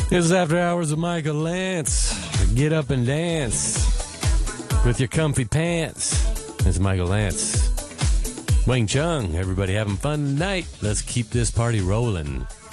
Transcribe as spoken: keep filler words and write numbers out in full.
This is After Hours of Michael Lance. Get up and dance with your comfy pants. This is Michael Lance. Wang Chung, everybody having fun tonight. Let's keep this party rolling.